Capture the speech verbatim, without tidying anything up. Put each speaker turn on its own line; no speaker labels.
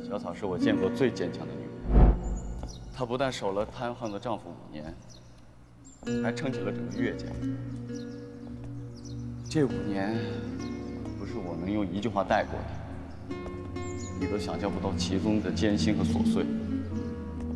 小草是我见过最坚强的女人，她不但守了瘫痪的丈夫五年，还撑起了整个岳家。这五年，不是我能用一句话带过的，你都想象不到其中的艰辛和琐碎。